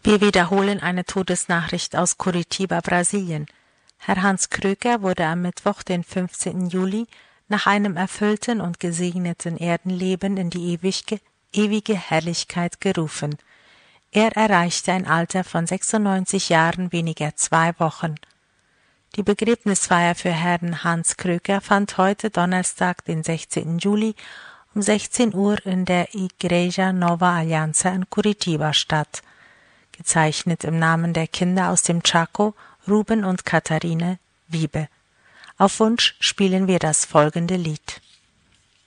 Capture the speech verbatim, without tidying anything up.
Wir wiederholen eine Todesnachricht aus Curitiba, Brasilien. Herr Hans Kröker wurde am Mittwoch, den fünfzehnten Juli, nach einem erfüllten und gesegneten Erdenleben in die ewige, ewige Herrlichkeit gerufen. Er erreichte ein Alter von sechsundneunzig Jahren weniger zwei Wochen. Die Begräbnisfeier für Herrn Hans Kröker fand heute Donnerstag, den sechzehnten Juli, um sechzehn Uhr in der Igreja Nova Alianza in Curitiba statt. Gezeichnet im Namen der Kinder aus dem Chaco, Ruben und Katharine Wiebe. Auf Wunsch spielen wir das folgende Lied.